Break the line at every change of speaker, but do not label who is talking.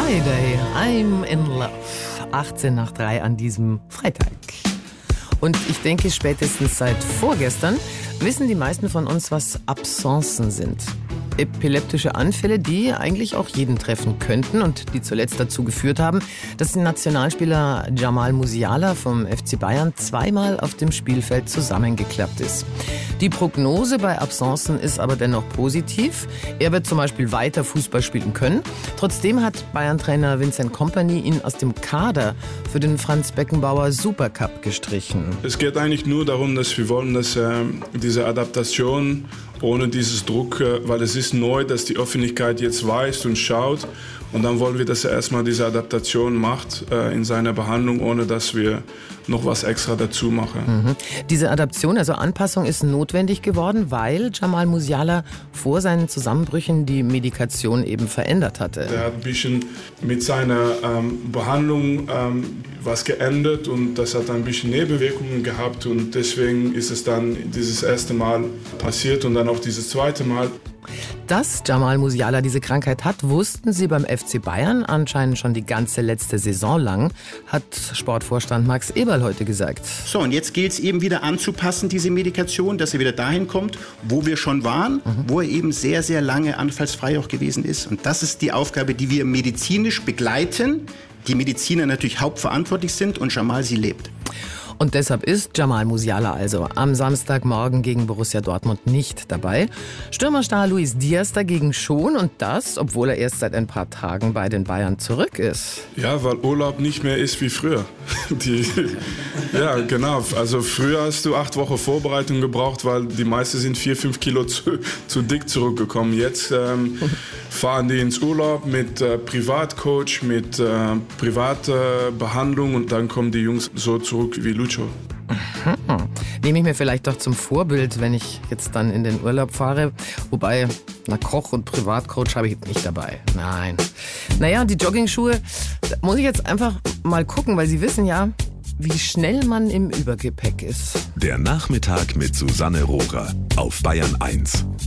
Friday, I'm in love. 18 nach 3 an diesem Freitag. Und ich denke, spätestens seit vorgestern wissen die meisten von uns, was Absenzen sind. Epileptische Anfälle, die eigentlich auch jeden treffen könnten und die zuletzt dazu geführt haben, dass Nationalspieler Jamal Musiala vom FC Bayern zweimal auf dem Spielfeld zusammengeklappt ist. Die Prognose bei Absenzen ist aber dennoch positiv. Er wird zum Beispiel weiter Fußball spielen können. Trotzdem hat Bayern-Trainer Vincent Kompany ihn aus dem Kader für den Franz Beckenbauer Supercup gestrichen.
Es geht eigentlich nur darum, dass wir wollen, dass diese Adaptation ohne dieses Druck, weil es ist neu, dass die Öffentlichkeit jetzt weiß und schaut. Und dann wollen wir, dass er erstmal diese Adaptation macht in seiner Behandlung, ohne dass wir noch was extra dazu machen.
Diese Adaption, also Anpassung, ist notwendig geworden, weil Jamal Musiala vor seinen Zusammenbrüchen die Medikation eben verändert hatte.
Er hat ein bisschen mit seiner Behandlung was geändert und das hat ein bisschen Nebenwirkungen gehabt und deswegen ist es dann dieses erste Mal passiert und dann auch dieses zweite Mal.
Dass Jamal Musiala diese Krankheit hat, wussten sie beim FC Bayern anscheinend schon die ganze letzte Saison lang, hat Sportvorstand Max Eberl heute gesagt.
So, und jetzt gilt es eben wieder anzupassen, diese Medikation, dass er wieder dahin kommt, wo wir schon waren, wo er eben sehr, sehr lange anfallsfrei auch gewesen ist. Und das ist die Aufgabe, die wir medizinisch begleiten, die Mediziner natürlich hauptverantwortlich sind und Jamal sie lebt.
Und deshalb ist Jamal Musiala also am Samstagmorgen gegen Borussia Dortmund nicht dabei. Stürmerstar Luis Diaz dagegen schon und das, obwohl er erst seit ein paar Tagen bei den Bayern zurück ist.
Ja, weil Urlaub nicht mehr ist wie früher. Ja, genau. Also früher hast du 8 Wochen Vorbereitung gebraucht, weil die meisten sind 4-5 Kilo zu dick zurückgekommen. Jetzt fahren die ins Urlaub mit Privatcoach, mit privater Behandlung und dann kommen die Jungs so zurück wie Lucho.
Nehme ich mir vielleicht doch zum Vorbild, wenn ich jetzt dann in den Urlaub fahre. Wobei, Koch und Privatcoach habe ich jetzt nicht dabei. Nein. Naja, die Joggingschuhe, da muss ich jetzt einfach mal gucken, weil Sie wissen ja, wie schnell man im Übergepäck ist.
Der Nachmittag mit Susanne Rohrer auf Bayern 1.